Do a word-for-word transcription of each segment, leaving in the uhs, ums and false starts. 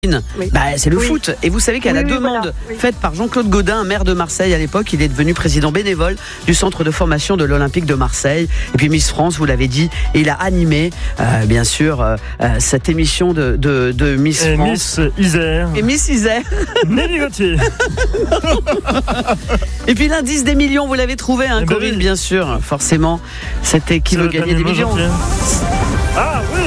Oui. Bah, c'est le oui. foot. Et vous savez qu'à oui, la oui, demande voilà, oui. faite par Jean-Claude Gaudin, maire de Marseille à l'époque, il est devenu président bénévole du centre de formation de l'Olympique de Marseille. Et puis Miss France, vous l'avez dit, et il a animé, euh, bien sûr, euh, euh, cette émission de, de, de Miss et France. Miss Isère. Et Miss Isère. Nelly Gauthier. Et puis l'indice des millions, vous l'avez trouvé, hein, Eh ben Corinne, oui. bien sûr. Forcément, c'était qui veut gagner des millions. Ah oui.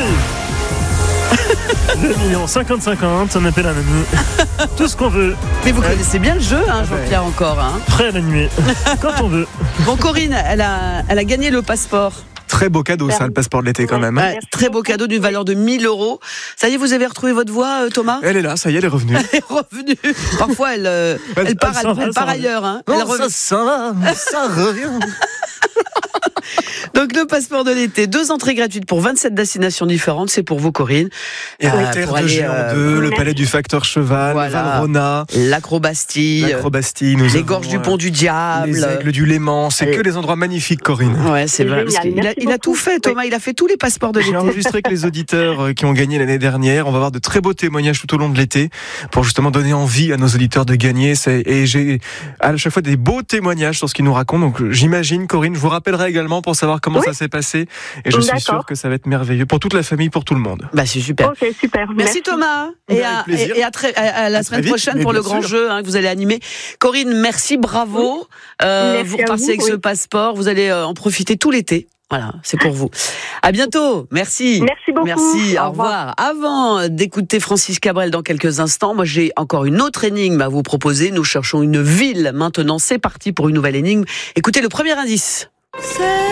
Des millions, cinquante cinquante, on appelle un ami. Tout ce qu'on veut. Mais vous Ouais. connaissez bien le jeu, hein, Jean-Pierre, encore. Hein. Prêt à l'animer. Quand on veut. Bon, Corinne, elle a, elle a gagné le passeport. Très beau cadeau, ça, le passeport de l'été quand même. Ouais, très beau cadeau d'une valeur de mille euros. Ça y est, vous avez retrouvé votre voix, euh, Thomas ? Elle est là, ça y est, elle est revenue. Elle est revenue. Parfois, elle, euh, elle, Elle- part, elle elle, s'en va, elle ça part va. ailleurs. Hein. Non, Elle revient. ça va, ça revient. Donc, le passeport de l'été, deux entrées gratuites pour vingt-sept destinations différentes. C'est pour vous, Corinne. Et Euh, la Terre pour de aller, Géant euh, deux, le merci. palais du facteur cheval, Voilà. Valrhona, L'Acrobastille, l'Acrobastille, nous les avons, gorges du euh, pont du Diable. les aigles du Léman. C'est Allez. que des endroits magnifiques, Corinne. Ouais, c'est C'est vrai. Parce génial. qu'il a, Merci il a tout beaucoup. fait, Thomas. Il a fait tous les passeports de J'ai l'été. enregistré avec les auditeurs euh, qui ont gagné l'année dernière. On va avoir de très beaux témoignages tout au long de l'été pour justement donner envie à nos auditeurs de gagner. C'est- Et j'ai à chaque fois des beaux témoignages sur ce qu'ils nous racontent. Donc j'imagine, Corinne, je vous rappellerai également pour savoir comment Oui. ça s'est passé. Et je suis D'accord. sûr que ça va être merveilleux pour toute la famille, pour tout le monde. Bah, c'est super. Ok, super. Merci, Thomas. Et Avec à, plaisir. et, et à, très, à, à la À semaine très vite, prochaine mais pour le bien grand sûr. jeu hein, que vous allez animer. Corinne, merci, bravo. Euh, Merci vous à repartez vous, avec ce oui. passeport. Vous allez euh, en profiter tout l'été. Voilà, c'est pour vous. À bientôt. Merci. Merci beaucoup. Merci. Au Au revoir. revoir. Avant d'écouter Francis Cabrel dans quelques instants, moi j'ai encore une autre énigme à vous proposer. Nous cherchons une ville maintenant. C'est parti pour une nouvelle énigme. Écoutez le premier indice.